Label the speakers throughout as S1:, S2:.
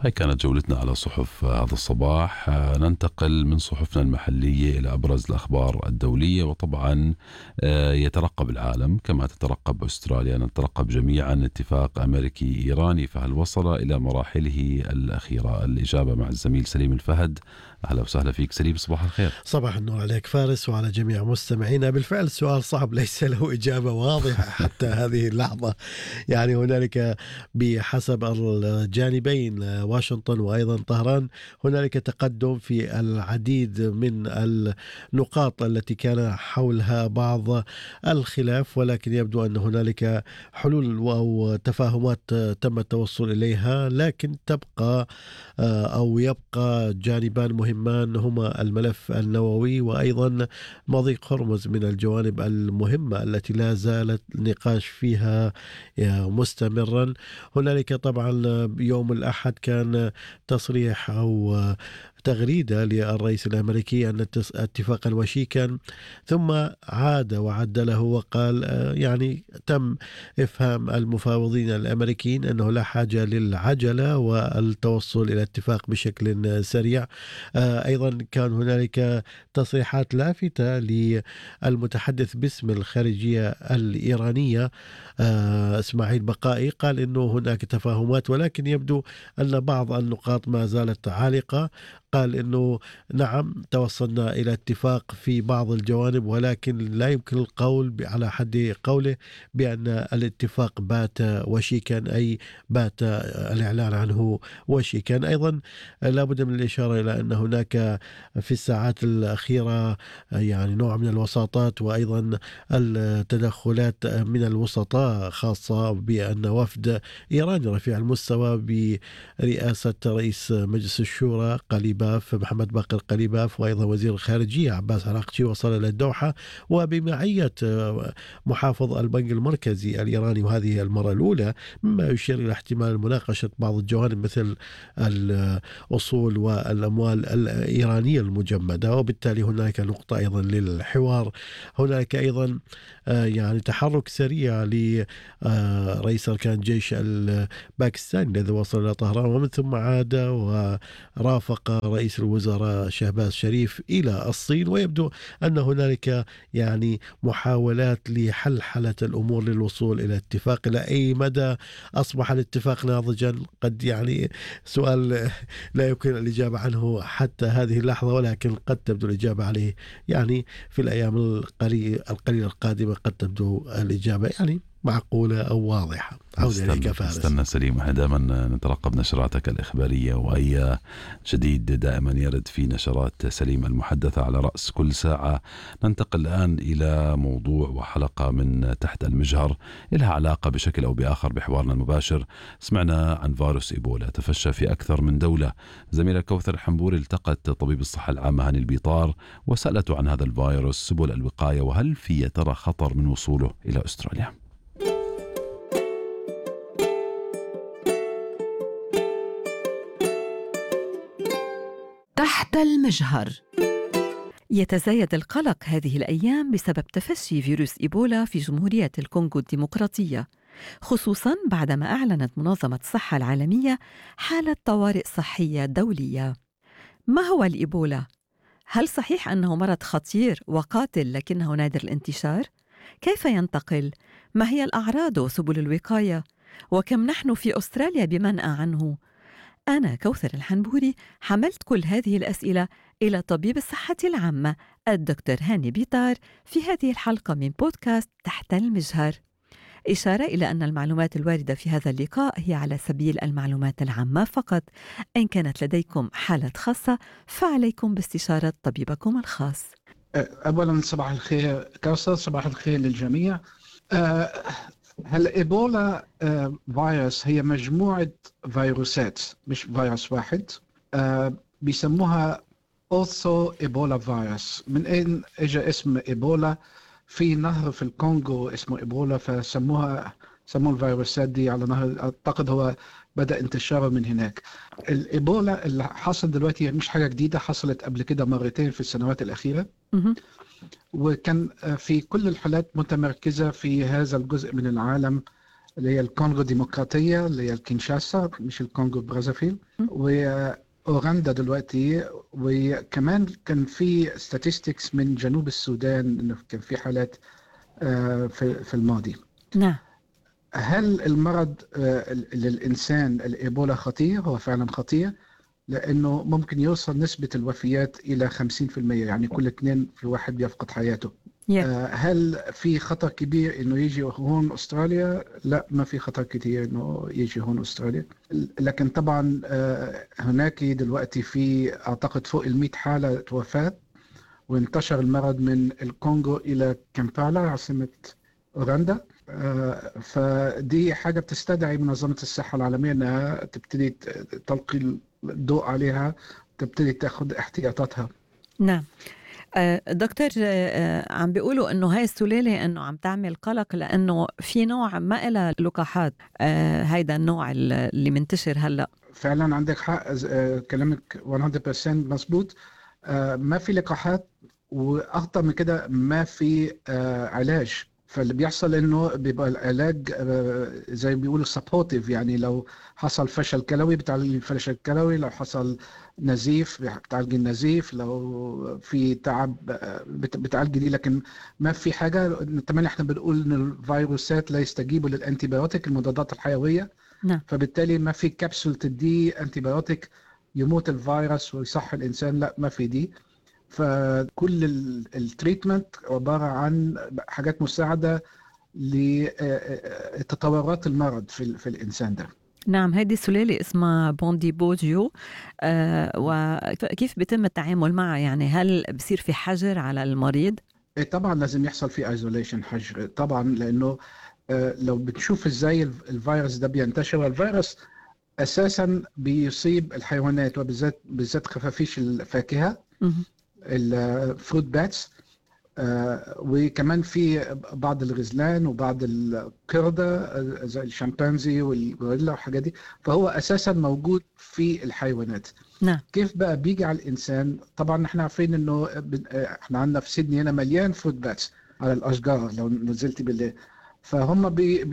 S1: هاي كانت جولتنا على صحف هذا الصباح. ننتقل من صحفنا المحلية إلى أبرز الأخبار الدولية، وطبعا يترقب العالم كما تترقب أستراليا. نترقب جميعا اتفاق أمريكي إيراني، فهل وصل إلى مراحله الأخيرة؟ الإجابة مع الزميل سليم الفهد. أهلا وسهلا فيك سليم، صباح الخير.
S2: صباح النور عليك فارس وعلى جميع مستمعينا. بالفعل السؤال صعب، ليس له إجابة واضحة حتى هذه اللحظة. يعني هنالك بحسب الجانبين واشنطن وأيضا طهران هنالك تقدم في العديد من النقاط التي كان حولها بعض الخلاف، ولكن يبدو أن هنالك حلول أو تفاهمات تم التوصل إليها، لكن تبقى أو يبقى جانبان مهمان هما الملف النووي وأيضا مضيق هرمز من الجوانب المهمة التي لا زالت النقاش فيها مستمرا. هنالك طبعا يوم الأحد كان تصريح أو تغريدة للرئيس الأمريكي أن اتفاقا وشيكا، ثم عاد وعدله وقال يعني تم إفهام المفاوضين الأمريكيين أنه لا حاجة للعجلة والتوصل إلى اتفاق بشكل سريع. أيضا كان هنالك تصريحات لافتة للمتحدث باسم الخارجية الإيرانية إسماعيل بقائي، قال أنه هناك تفاهمات ولكن يبدو أن بعض النقاط ما زالت عالقة. قال أنه نعم توصلنا إلى اتفاق في بعض الجوانب، ولكن لا يمكن القول على حد قوله بأن الاتفاق بات وشيكا، أي بات الإعلان عنه وشيكا. أيضا لابد من الإشارة إلى أن هناك في الساعات الأخيرة يعني نوع من الوساطات وأيضا التدخلات من الوسطاء، خاصة بأن وفد إيراني رفيع المستوى برئاسة رئيس مجلس الشورى قليباف محمد باقر قليباف وأيضا وزير الخارجية عباس عراقچي وصل إلى الدوحة وبمعية محافظ البنك المركزي الإيراني، وهذه المرة الأولى، مما يشير إلى احتمال مناقشة بعض الجوانب مثل الأصول والأموال الإيرانية المجمدة، وبالتالي هناك نقطة أيضا للحوار. هناك أيضا يعني تحرك سريع لرئيس أركان جيش الباكستاني الذي وصل إلى طهران ومن ثم عاد ورافق رئيس الوزراء شهباز شريف إلى الصين، ويبدو أن هنالك يعني محاولات لحلحلة الأمور للوصول إلى اتفاق. إلى أي مدى أصبح الاتفاق ناضجا؟ قد يعني سؤال لا يمكن الإجابة عنه حتى هذه اللحظة، ولكن قد تبدو الإجابة عليه يعني في الأيام القليلة القادمة، قد تبدو الإجابة يعني معقولة أو واضحة.
S1: استنى سليم، احنا دائما نترقب نشراتك الإخبارية، وأي جديد دائما يرد في نشرات سليم المحدثة على رأس كل ساعة. ننتقل الآن إلى موضوع وحلقة من تحت المجهر لها علاقة بشكل أو بآخر بحوارنا المباشر. سمعنا عن فيروس إيبولا تفشى في أكثر من دولة. زميلة كوثر الحنبوري التقت طبيب الصحة العامة هاني البيطار وسألته عن هذا الفيروس، سبل الوقاية، وهل في ترى خطر من وصوله إلى أستراليا.
S3: تحت المجهر. يتزايد القلق هذه الأيام بسبب تفشي فيروس إيبولا في جمهورية الكونغو الديمقراطية، خصوصاً بعدما أعلنت منظمة الصحة العالمية حالة طوارئ صحية دولية. ما هو الإيبولا؟ هل صحيح أنه مرض خطير وقاتل لكنه نادر الانتشار؟ كيف ينتقل؟ ما هي الأعراض وسبل الوقاية؟ وكم نحن في أستراليا بمنأى عنه؟ أنا كوثر الحنبوري حملت كل هذه الأسئلة إلى طبيب الصحة العامة الدكتور هاني بيطار في هذه الحلقة من بودكاست تحت المجهر، إشارة إلى أن المعلومات الواردة في هذا اللقاء هي على سبيل المعلومات العامة فقط. إن كانت لديكم حالة خاصة فعليكم باستشارة طبيبكم الخاص.
S4: أولا صباح الخير كوثر، صباح الخير للجميع. هل إيبولا فيروس هي مجموعة فيروسات مش فيروس واحد، بيسموها أورثو إيبولا فيروس. من أين إجا اسم إيبولا؟ في نهر في الكونغو اسمه إيبولا، سموا الفيروسات دي على نهر، أعتقد هو بدأ انتشاره من هناك. الإيبولا اللي حصل دلوقتي مش حاجة جديدة، حصلت قبل كده مرتين في السنوات الأخيرة، وكان في كل الحالات متمركزة في هذا الجزء من العالم اللي هي الكونغو الديمقراطية، اللي هي الكينشاسا مش الكونغو برازافيل، وأوغندا دلوقتي. وكمان كان في statistics من جنوب السودان إنه كان في حالات في الماضي.
S3: نعم.
S4: هل المرض للإنسان الإيبولا خطير؟ هو فعلا خطير، لأنه ممكن يوصل نسبة الوفيات إلى 50%، يعني كل 2 في 1 بيفقد حياته. هل في خطر كبير إنه يجي هون أستراليا؟ لا، ما في خطر كتير إنه يجي هون أستراليا. لكن طبعا هناك دلوقتي في أعتقد فوق 100 حالة وفاة، وانتشر المرض من الكونغو إلى كامبالا عاصمة أوغندا. فدي حاجة بتستدعي منظمة الصحة العالمية أنها تبتدي تلقي الضوء عليها، تبتدي تأخذ احتياطاتها.
S3: نعم. دكتور، عم بيقولوا انه هاي السلالة انه عم تعمل قلق لانه في نوع ما إلها لقاحات، هيدا النوع اللي منتشر هلا.
S4: فعلا عندك حق، كلامك 100% مظبوط. ما في لقاحات، واخطر من كده ما في علاج. فاللي بيحصل انه بيبقى العلاج زي ما بيقولوا سبورتيف، يعني لو حصل فشل كلوي بتعالج الفشل الكلوي، لو حصل نزيف بتعالج النزيف، لو في تعب بتعالج دي. لكن ما في حاجه. كمان احنا بنقول ان الفيروسات لا يستجيبوا للانتيبيوتيك، المضادات الحيويه.
S3: نعم.
S4: فبالتالي ما في كبسولة دي انتيبيوتيك يموت الفيروس ويصح الانسان، لا ما في دي. فكل التريتمنت عبارة عن حاجات مساعدة لتطورات المرض في الإنسان ده.
S3: نعم. هذه السلالة اسمها بونديبوجيو. وكيف بيتم التعامل معها؟ يعني هل بصير في حجر على المريض؟
S4: طبعا لازم يحصل في ايزوليشن، حجر طبعا، لأنه لو بتشوف ازاي الفيروس ده بينتشر. الفيروس اساسا بيصيب الحيوانات، وبالذات خفافيش الفاكهه، الفروت باتس، وكمان في بعض الغزلان وبعض القردة زي الشمبانزي والغوريلا والحاجات دي. فهو اساسا موجود في الحيوانات.
S3: نعم.
S4: كيف بقى بيجي على الانسان؟ طبعا احنا عارفين انه احنا عندنا في سيدني هنا مليان فروت باتس على الاشجار لو نزلتي بالليل. فهم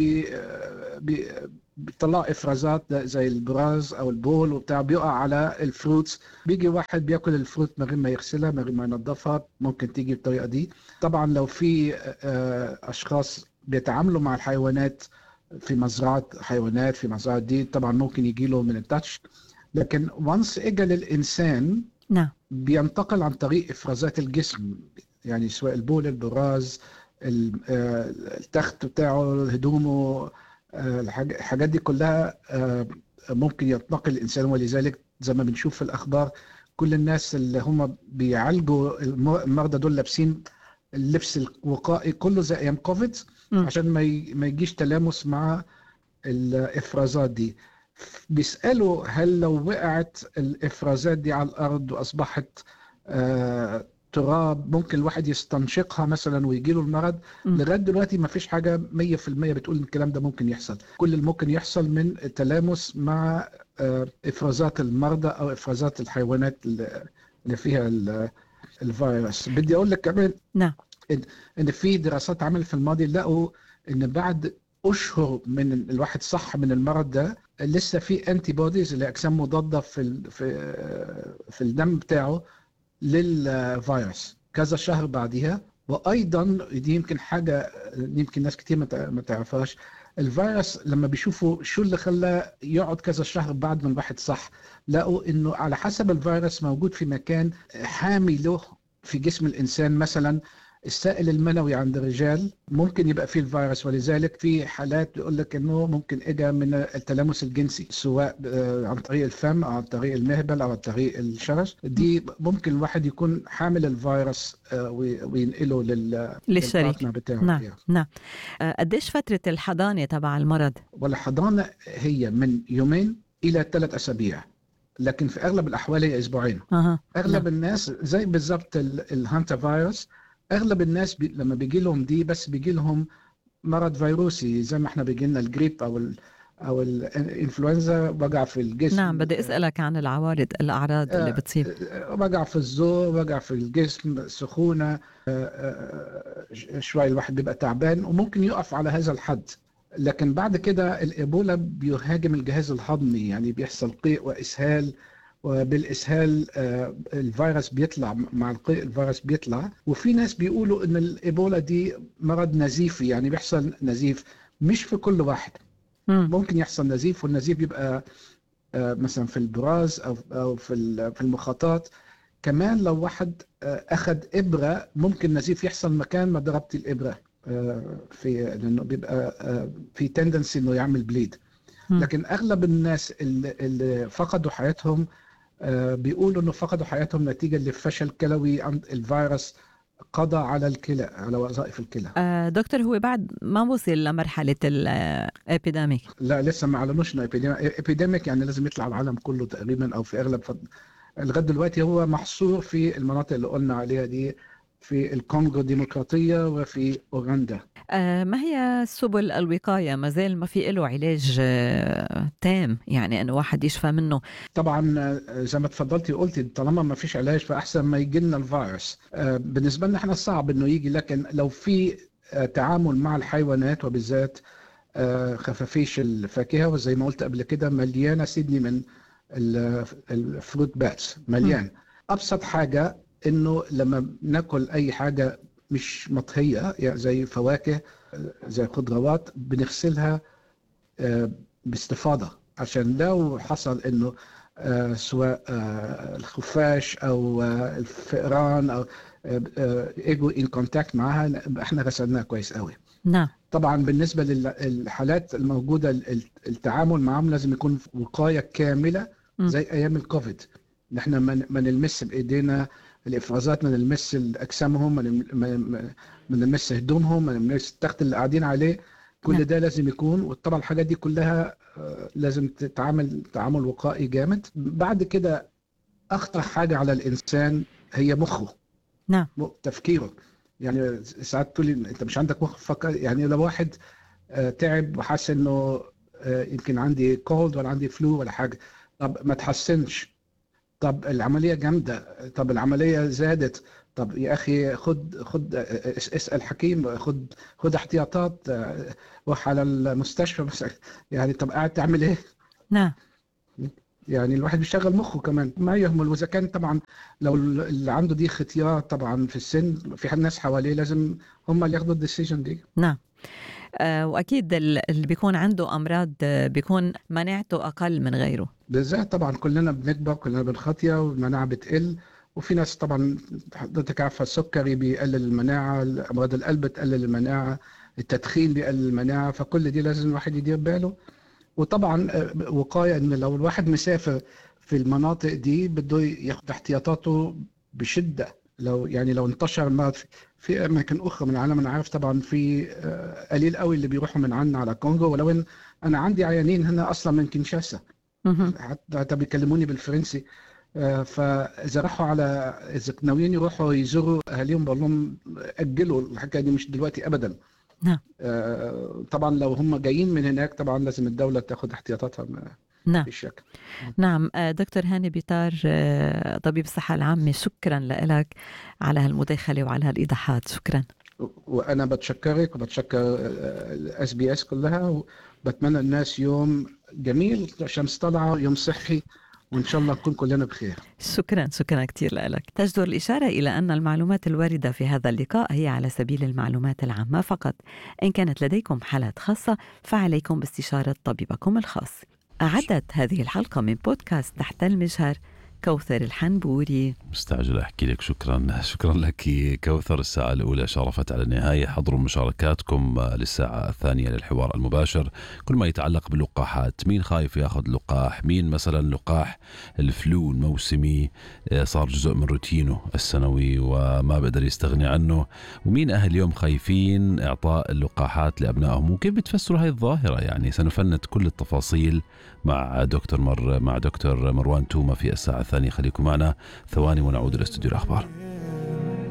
S4: بيطلعوا افرازات زي البراز او البول وبتاع، بيقع على الفروتس. بيجي واحد بياكل الفروت من غير ما يغسلها، من غير ما ينظفها، ممكن تيجي بالطريقه دي. طبعا لو في اشخاص بيتعاملوا مع الحيوانات في مزرعه حيوانات، في مزرعه دي، طبعا ممكن يجي له من التاتش. لكن وانس اجى للانسان،
S3: نعم،
S4: بينتقل عن طريق افرازات الجسم، يعني سواء البول، البراز، التخت بتاعه، هدومه، الحاجات دي كلها ممكن ينتقل الانسان. ولذلك زي ما بنشوف في الاخبار، كل الناس اللي هم بيعالجوا المرضى دول لابسين اللبس الوقائي كله زي ايام كوفيد، عشان ما يجيش تلامس مع الافرازات دي. بيسألوا هل لو وقعت الافرازات دي على الارض واصبحت تراب، ممكن الواحد يستنشقها مثلا ويجيله المرض؟ لغايه دلوقتي ما فيش حاجه 100% بتقول ان الكلام ده ممكن يحصل. كل اللي ممكن يحصل من التلامس مع افرازات المرضى او افرازات الحيوانات اللي فيها الفيروس. بدي اقول لك كمان
S3: نعم
S4: ان في دراسات عمل في الماضي لقوا ان بعد اشهر من الواحد صح من المرض ده، لسه في انتي بوديز اللي اجسام مضاده في الدم بتاعه للفيروس كذا شهر بعدها. وايضا دي يمكن حاجه يمكن ناس كتير ما تعرفهاش، الفيروس لما بيشوفوا شو اللي خلاه يقعد كذا شهر بعد ما الواحد صح، لقوا انه على حسب الفيروس موجود في مكان حامي له في جسم الانسان. مثلا السائل المنوي عند الرجال ممكن يبقى فيه الفيروس، ولذلك في حالات بيقول لك انه ممكن اجى من التلامس الجنسي، سواء عن طريق الفم او عن طريق المهبل او عن طريق الشرج. دي ممكن الواحد يكون حامل الفيروس وينقله
S3: للشريك
S4: بتاعه.
S3: نعم نعم. قديش فترة الحضانة تبع المرض؟
S4: والحضانة هي من 2 إلى 3 أسابيع، لكن في اغلب الاحوال هي اسبوعين. اغلب الناس زي بالضبط الهانتا فيروس، اغلب الناس لما بيجي لهم دي بس بيجي لهم مرض فيروسي، زي ما احنا بيجي لنا الجريب او الانفلونزا، وجع في الجسم.
S3: نعم، بدي اسالك عن الاعراض اللي بتصيب.
S4: وجع في الزور، وجع في الجسم، سخونه، شوي الواحد بيبقى تعبان، وممكن يقف على هذا الحد. لكن بعد كده الإيبولا بيهاجم الجهاز الهضمي، يعني بيحصل قيء وإسهال، وبالإسهال الفيروس بيطلع مع القيء، الفيروس بيطلع. وفي ناس بيقولوا إن الإيبولا دي مرض نزيفي، يعني بيحصل نزيف مش في كل واحد. ممكن يحصل نزيف، والنزيف بيبقى مثلا في البراز أو في المخاطات. كمان لو واحد أخذ إبرة ممكن نزيف يحصل مكان ما ضربت الإبرة، لأنه بيبقى في تندنسي إنه يعمل بليد. لكن أغلب الناس اللي فقدوا حياتهم بيقولوا إنه فقدوا حياتهم نتيجة لفشل كلوي عند الفيروس، قضى على الكلى، على وظائف الكلى.
S3: دكتور، هو بعد ما وصل لمرحلة الابيديميك؟
S4: لا، لسه ما اعلنوش انه ابيديميك، يعني لازم يطلع العالم كله تقريبا او في اغلب لغايه دلوقتي هو محصور في المناطق اللي قلنا عليها دي، في الكونغو الديمقراطية وفي أوغندا.
S3: ما هي سبل الوقاية؟ ما زال ما في له علاج تام، يعني أنه واحد يشفى منه؟
S4: طبعا زي ما تفضلتي وقلتي، طالما ما فيش علاج فأحسن ما يجي لنا الفيروس. بالنسبة لنا احنا صعب أنه يجي، لكن لو في تعامل مع الحيوانات وبالذات خفافيش الفاكهة، وزي ما قلت قبل كده مليانة سيدني من الفروت باتس، مليان. أبسط حاجة انه لما ناكل اي حاجه مش مطهيه، يعني زي فواكه زي خضروات، بنغسلها باستفاضه، عشان لو حصل انه سواء الخفاش او الفئران او اجوا ان كونتاكت معها، احنا غسلناها كويس قوي.
S3: نعم.
S4: طبعا بالنسبه للحالات الموجوده التعامل معهم لازم يكون وقايه كامله زي ايام الكوفيد. نحن ما نلمس بايدينا الافرازات، ما نلمس اجسامهم، ما نلمس هدومهم، ما نلمس التخت اللي قاعدين عليه. كل ده لازم يكون، وطبعا الحاجات دي كلها لازم تتعامل تعامل وقائي جامد. بعد كده اخطر حاجه على الانسان هي مخه.
S3: نعم.
S4: تفكيره. يعني ساعات تقولي انت مش عندك مخ، فكر. يعني لو واحد تعب وحس انه يمكن عندي كولد ولا عندي فلو ولا حاجه، طب ما تحسنش، طب العمليه جامده، طب العمليه زادت، طب يا اخي خد اسال حكيم، خد احتياطات، روح على المستشفى مثلا. يعني طب قاعد تعمل ايه؟
S3: نعم.
S4: يعني الواحد بيشغل مخه كمان، ما يهمل. واذا كان طبعا لو اللي عنده دي ختيار طبعا في السن، في ناس حواليه لازم هم اللي ياخدوا الديسيجن دي.
S3: نعم. واكيد اللي بيكون عنده امراض بيكون مناعته اقل من غيره.
S4: بالذات طبعا كلنا بنكبر، كلنا بالخطيه والمناعه بتقل. وفي ناس طبعا حضرتك عارفه السكري بيقلل المناعه، امراض القلب بتقلل المناعه، التدخين بيقلل المناعه. فكل دي لازم الواحد يدير باله. وطبعا وقايه، ان لو الواحد مسافر في المناطق دي بده ياخد احتياطاته بشده. لو انتشر المرض في اماكن اخرى من العالم. انا عارف طبعا في قليل قوي اللي بيروحوا من عنا على كونغو، ولو ان انا عندي عيانين هنا اصلا من كينشاسا، حتى بيكلموني بالفرنسي. فاذا راحوا اذا ناويين يروحوا يزوروا اهاليهم، بقول لهم اجلوا الحكايه دي، مش دلوقتي ابدا.
S3: نعم.
S4: طبعا لو هم جايين من هناك طبعا لازم الدوله تاخد احتياطاتها.
S3: نعم.
S4: في شك.
S3: نعم. دكتور هاني بيطار، طبيب الصحة العامة، شكرا لك على هالمداخلة وعلى هالإيضاحات. شكرا.
S4: وأنا بتشكرك وبتشكر SBS كلها، وبتمنى الناس يوم جميل، شمس طلعة، يوم صحي، وإن شاء الله نكون كلنا بخير.
S3: شكرا كثير لك. تجدر الإشارة إلى أن المعلومات الواردة في هذا اللقاء هي على سبيل المعلومات العامة فقط. إن كانت لديكم حالات خاصة فعليكم باستشارة طبيبكم الخاص. أعدت هذه الحلقة من بودكاست تحت المجهر كوثر الحنبوري.
S1: مستعجل أحكي لك شكرا لك كوثر. الساعة الأولى شرفت على النهاية. حضروا مشاركاتكم للساعة الثانية للحوار المباشر. كل ما يتعلق باللقاحات، مين خايف ياخذ لقاح، مين مثلا لقاح الفلو الموسمي صار جزء من روتينه السنوي وما بقدر يستغني عنه، ومين أهل اليوم خايفين إعطاء اللقاحات لأبنائهم، وكيف بتفسروا هاي الظاهرة. يعني سنفند كل التفاصيل مع دكتور مروان تومة في الساعة الثانية. خليكم معنا ثواني ونعود إلى استوديو الأخبار.